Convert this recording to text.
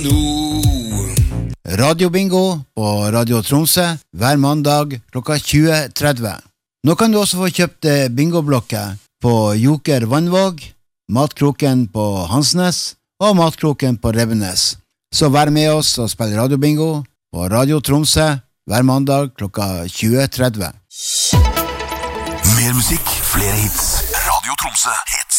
Radiobingo på Radio Tromsø hver mandag klokka 20.30. Nå kan du også få kjøpt bingoblokker på Joker Vannvåg, Matkroken på Hansnes og Matkroken på Revenes. Så vær med oss og spill radiobingo på Radio Tromsø hver mandag klokka 20.30. Mer musikk, flere hits. Radio Tromsø heter